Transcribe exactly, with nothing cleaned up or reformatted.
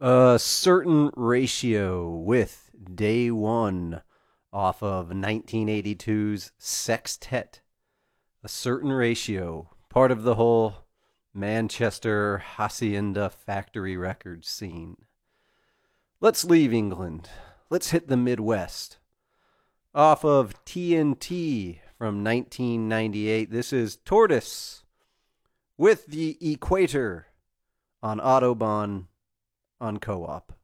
A Certain Ratio with Day One off of nineteen eighty-two's Sextet. A Certain Ratio, part of the whole Manchester Hacienda Factory Records scene. Let's leave England. Let's hit the Midwest. Off of T N T from nineteen ninety-eight, this is Tortoise with the Equator on Autobahn on Co-op.